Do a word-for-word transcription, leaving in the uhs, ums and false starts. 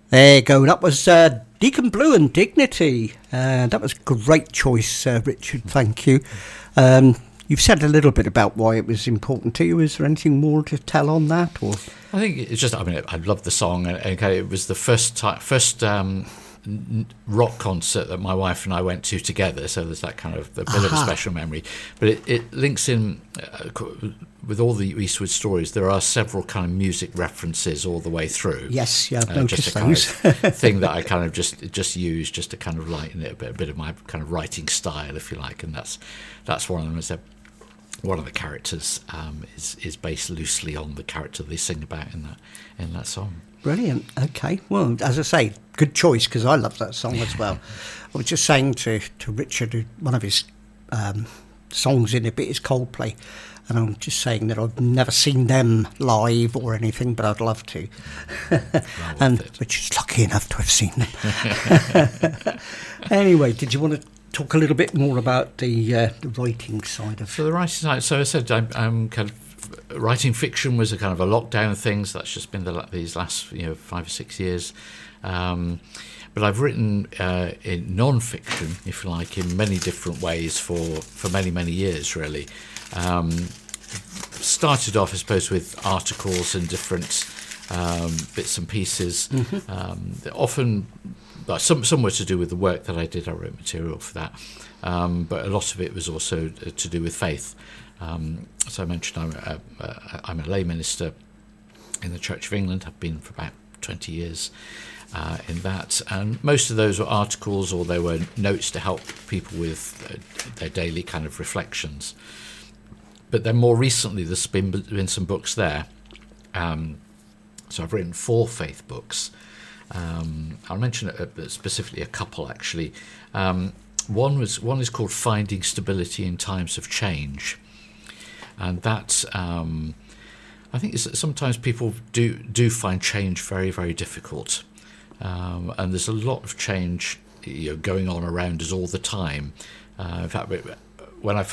There you go. That was uh, Deacon Blue and Dignity. Uh, that was a great choice, uh, Richard. Thank you. Um, you've said a little bit about why it was important to you. Is there anything more to tell on that? Or I think it's just, I mean, I love the song. And okay, it was the first time, first um, rock concert that my wife and I went to together. So there's that kind of a bit Aha. of a special memory. But it, it links in uh, with all the Eastwood stories. There are several kind of music references all the way through. Yes, yeah, I've uh, noticed just a those. Kind of thing that I kind of just just use just to kind of lighten it a bit, a bit of my kind of writing style, if you like. And that's that's one of them. Is that one of the characters um, is is based loosely on the character they sing about in that in that song. Brilliant. Okay. Well, as I say, good choice because I love that song as well. I was just saying to, to Richard, one of his um, songs in a bit is Coldplay. And I'm just saying that I've never seen them live or anything, but I'd love to. And Richard's lucky enough to have seen them. Anyway, did you want to talk a little bit more about the, uh, the writing side of it? So the writing side, so I said I'm, I'm kind of writing fiction was a kind of a lockdown thing, so that's just been the, these last you know five or six years. Um, but I've written uh, in non-fiction, if you like, in many different ways for, for many, many years, really. Um, started off, I suppose, with articles and different um, bits and pieces. Mm-hmm. Um, often, well, some some were to do with the work that I did. I wrote material for that, um, but a lot of it was also to do with faith. Um, so I mentioned I'm a, a, I'm a lay minister in the Church of England. I've been for about twenty years uh, in that, and most of those were articles or they were notes to help people with uh, their daily kind of reflections. But then more recently, there's been, been some books there. Um, so I've written four faith books. Um, I'll mention a, specifically a couple, actually. Um, one was one is called Finding Stability in Times of Change. And that, um, I think it's, sometimes people do, do find change very, very difficult. Um, and there's a lot of change you know, going on around us all the time. Uh, in fact, when I